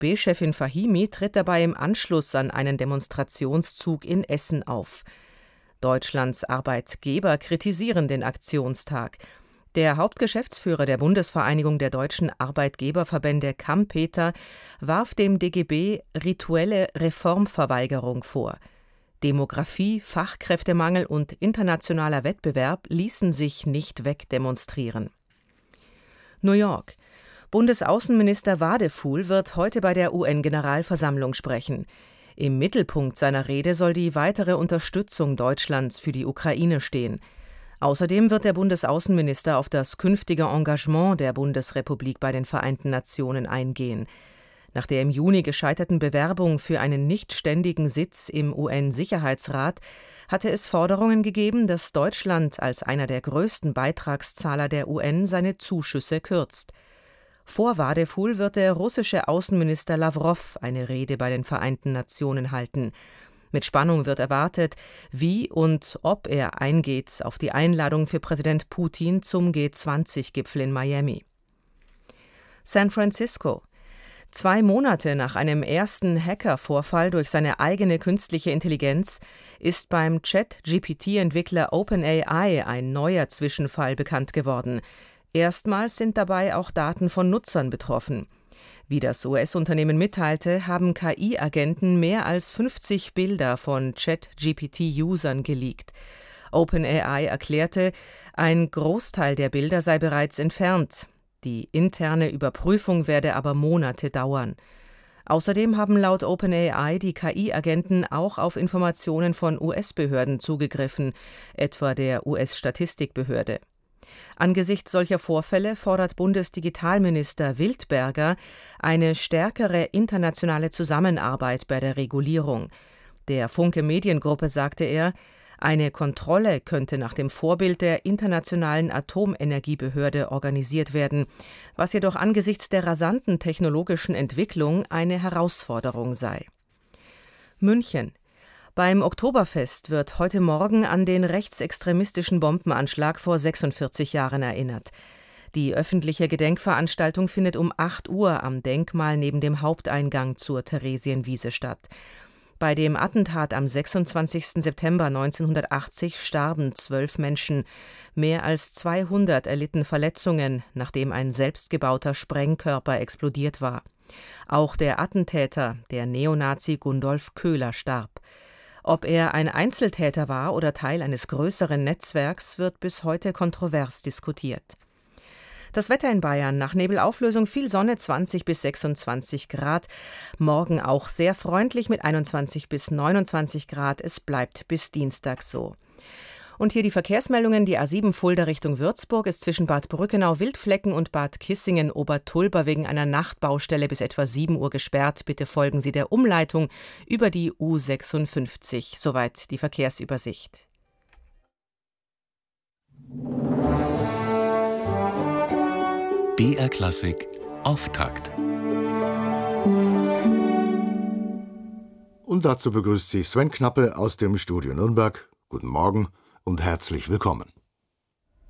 ÖVP-Chefin Fahimi tritt dabei im Anschluss an einen Demonstrationszug in Essen auf. Deutschlands Arbeitgeber kritisieren den Aktionstag. Der Hauptgeschäftsführer der Bundesvereinigung der deutschen Arbeitgeberverbände Kampeter warf dem DGB rituelle Reformverweigerung vor. Demografie, Fachkräftemangel und internationaler Wettbewerb ließen sich nicht wegdemonstrieren. New York. Bundesaußenminister Wadefuhl wird heute bei der UN-Generalversammlung sprechen. Im Mittelpunkt seiner Rede soll die weitere Unterstützung Deutschlands für die Ukraine stehen. Außerdem wird der Bundesaußenminister auf das künftige Engagement der Bundesrepublik bei den Vereinten Nationen eingehen. Nach der im Juni gescheiterten Bewerbung für einen nichtständigen Sitz im UN-Sicherheitsrat hatte es Forderungen gegeben, dass Deutschland als einer der größten Beitragszahler der UN seine Zuschüsse kürzt. Vor Wadefuhl wird der russische Außenminister Lawrow eine Rede bei den Vereinten Nationen halten. Mit Spannung wird erwartet, wie und ob er eingeht auf die Einladung für Präsident Putin zum G20-Gipfel in Miami. San Francisco. 2 Monate nach einem ersten Hacker-Vorfall durch seine eigene künstliche Intelligenz ist beim Chat-GPT-Entwickler OpenAI ein neuer Zwischenfall bekannt geworden. Erstmals sind dabei auch Daten von Nutzern betroffen. Wie das US-Unternehmen mitteilte, haben KI-Agenten mehr als 50 Bilder von Chat-GPT-Usern geleakt. OpenAI erklärte, ein Großteil der Bilder sei bereits entfernt. Die interne Überprüfung werde aber Monate dauern. Außerdem haben laut OpenAI die KI-Agenten auch auf Informationen von US-Behörden zugegriffen, etwa der US-Statistikbehörde. Angesichts solcher Vorfälle fordert Bundesdigitalminister Wildberger eine stärkere internationale Zusammenarbeit bei der Regulierung. Der Funke Mediengruppe sagte er, eine Kontrolle könnte nach dem Vorbild der Internationalen Atomenergiebehörde organisiert werden, was jedoch angesichts der rasanten technologischen Entwicklung eine Herausforderung sei. München. Beim Oktoberfest wird heute Morgen an den rechtsextremistischen Bombenanschlag vor 46 Jahren erinnert. Die öffentliche Gedenkveranstaltung findet um 8 Uhr am Denkmal neben dem Haupteingang zur Theresienwiese statt. Bei dem Attentat am 26. September 1980 starben 12 Menschen. Mehr als 200 erlitten Verletzungen, nachdem ein selbstgebauter Sprengkörper explodiert war. Auch der Attentäter, der Neonazi Gundolf Köhler, starb. Ob er ein Einzeltäter war oder Teil eines größeren Netzwerks, wird bis heute kontrovers diskutiert. Das Wetter in Bayern: nach Nebelauflösung viel Sonne, 20 bis 26 Grad. Morgen auch sehr freundlich mit 21 bis 29 Grad. Es bleibt bis Dienstag so. Und hier die Verkehrsmeldungen. Die A7 Fulda Richtung Würzburg ist zwischen Bad Brückenau-Wildflecken und Bad Kissingen-Obertulber wegen einer Nachtbaustelle bis etwa 7 Uhr gesperrt. Bitte folgen Sie der Umleitung über die U56. Soweit die Verkehrsübersicht. BR Klassik Auftakt. Und dazu begrüßt Sie Sven Knappe aus dem Studio Nürnberg. Guten Morgen und herzlich willkommen.